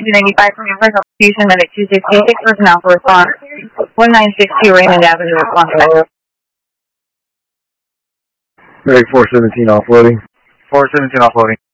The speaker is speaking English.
295 from your first execution, medic 266 personnel for response. 1962 Raymond Avenue, response. Medic 417 offloading. 417 offloading.